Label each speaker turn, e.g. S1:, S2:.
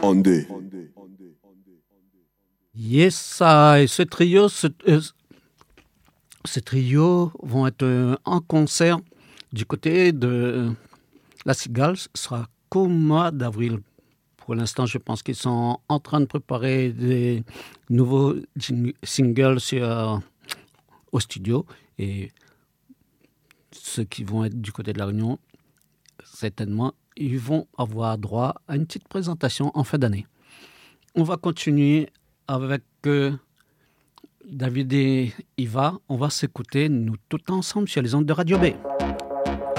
S1: Ondé.
S2: Yes, et ce trio vont être en concert du côté de La Cigale. Ce sera qu'au mois d'avril. Pour l'instant, je pense qu'ils sont en train de préparer des nouveaux singles au studio. Et ceux qui vont être du côté de La Réunion, certainement, ils vont avoir droit à une petite présentation en fin d'année. On va continuer avec David et Iva. On va s'écouter, nous, tout ensemble, sur les ondes de Radio B.